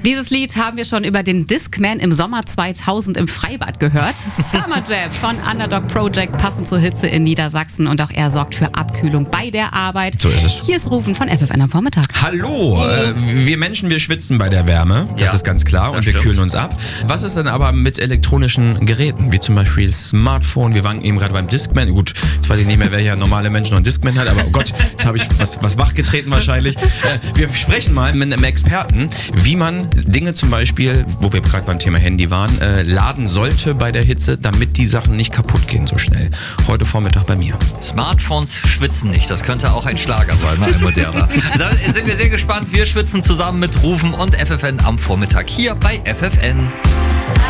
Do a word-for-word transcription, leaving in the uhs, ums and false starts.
Dieses Lied haben wir schon über den Discman im Sommer zweitausend im Freibad gehört. Summer Jam von Underdog Project, passend zur Hitze in Niedersachsen. Und auch er sorgt für Abkühlung bei der Arbeit. So ist es. Hier ist Rufen von F F N am Vormittag. Hallo, äh, wir Menschen, wir schwitzen bei der Wärme, das Ja, ist ganz klar, und wir stimmt. kühlen uns ab. Was ist denn aber mit elektronischen Geräten, wie zum Beispiel das Smartphone? Wir waren eben gerade beim Discman. Gut, jetzt weiß ich nicht mehr, welcher normale Mensch noch einen Discman hat, aber oh Gott, jetzt habe ich was, was wachgetreten wahrscheinlich. Äh, wir sprechen mal mit einem Experten, wie man Dinge zum Beispiel, wo wir gerade beim Thema Handy waren, äh, laden sollte bei der Hitze, damit die Sachen nicht kaputt gehen so schnell. Heute Vormittag bei mir. Smartphones schwitzen nicht. Das könnte auch ein Schlager sein, mal ein moderner. Da sind wir sehr gespannt. Wir schwitzen zusammen mit Rufen und F F N am Vormittag hier bei F F N.